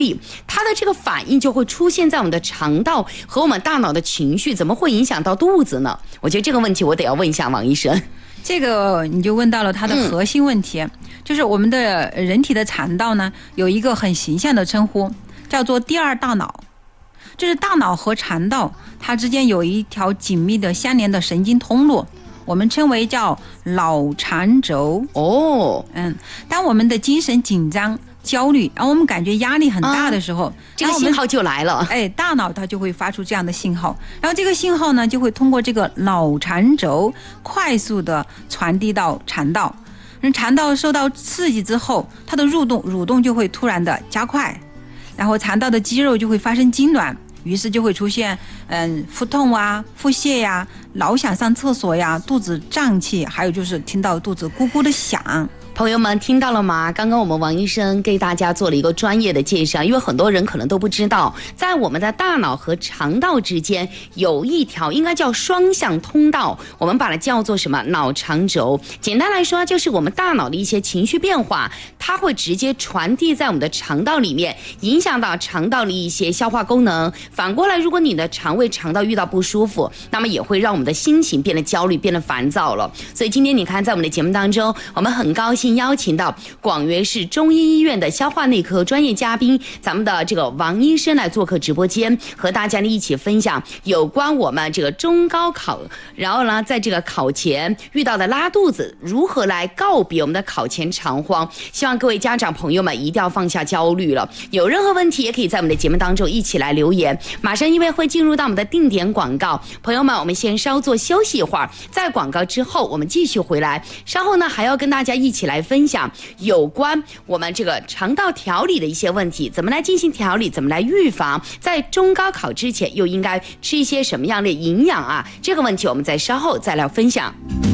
它的这个反应就会出现在我们的肠道和我们大脑的情绪，怎么会影响到肚子呢？我觉得这个问题我得要问一下王医生。 这个你就问到了它的核心问题，就是我们的人体的肠道呢，有一个很形象的称呼，叫做第二大脑。就是大脑和肠道它之间有一条紧密的相连的神经通路，我们称为叫脑肠轴。当我们的精神紧张焦虑，然后我们感觉压力很大的时候， 这个信号就来了。 大脑它就会发出这样的信号，然后这个信号呢就会通过这个脑肠轴快速的传递到肠道。肠道受到刺激之后，它的蠕动就会突然的加快，然后肠道的肌肉就会发生痉挛，于是就会出现腹痛啊、腹泻呀、老想上厕所呀、肚子胀气，还有就是听到肚子咕咕的响。 朋友们听到了吗？刚刚我们王医生给大家做了一个专业的介绍，因为很多人可能都不知道，在我们的大脑和肠道之间有一条应该叫双向通道，我们把它叫做什么？脑肠轴。简单来说，就是我们大脑的一些情绪变化，它会直接传递在我们的肠道里面，影响到肠道的一些消化功能。反过来，如果你的肠道遇到不舒服，那么也会让我们的心情变得焦虑，变得烦躁了。所以今天你看，在我们的节目当中，我们很高兴邀请到广元市中医医院的消化内科专业嘉宾，咱们的这个王医生来做客直播间，和大家呢一起分享有关我们这个中高考，然后呢在这个考前遇到的拉肚子，如何来告别我们的考前肠荒。希望各位家长朋友们一定要放下焦虑了，有任何问题也可以在我们的节目当中一起来留言。马上因为会进入到我们的定点广告，朋友们我们先稍作休息一会儿，在广告之后我们继续回来，稍后呢还要跟大家一起来分享有关我们这个肠道调理的一些问题，怎么来进行调理，怎么来预防，在中高考之前又应该吃一些什么样的营养啊？这个问题我们在稍后再来分享。